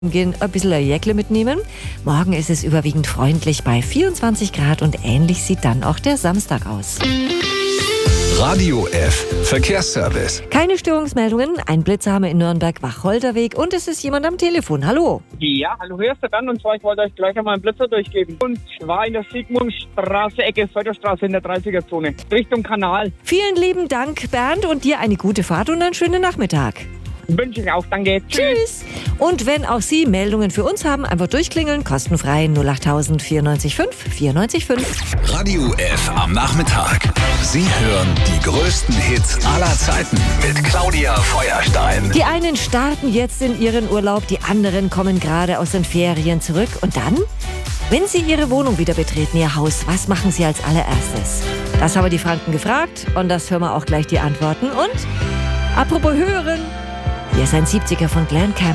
Gehen ein bisschen ein Jäckle mitnehmen. Morgen ist es überwiegend freundlich bei 24 Grad und ähnlich sieht dann auch der Samstag aus. Radio F. Verkehrsservice. Keine Störungsmeldungen, ein Blitzer haben wir in Nürnberg-Wacholderweg und es ist jemand am Telefon. Hallo. Ja, hallo, hier ist der Bernd und zwar, ich wollte euch gleich einmal einen Blitzer durchgeben. Und zwar in der Sigmundstraße, Ecke Förderstraße in der 30er-Zone, Richtung Kanal. Vielen lieben Dank, Bernd, und dir eine gute Fahrt und einen schönen Nachmittag. Wünsche ich auch, danke. Tschüss. Und wenn auch Sie Meldungen für uns haben, einfach durchklingeln, kostenfrei 08000 94 5 94 5. Radio F am Nachmittag. Sie hören die größten Hits aller Zeiten mit Claudia Feuerstein. Die einen starten jetzt in ihren Urlaub, die anderen kommen gerade aus den Ferien zurück. Und dann, wenn Sie Ihre Wohnung wieder betreten, Ihr Haus, was machen Sie als allererstes? Das haben wir die Franken gefragt und das hören wir auch gleich die Antworten. Und apropos hören, hier ist ein 70er von Glenn Campbell.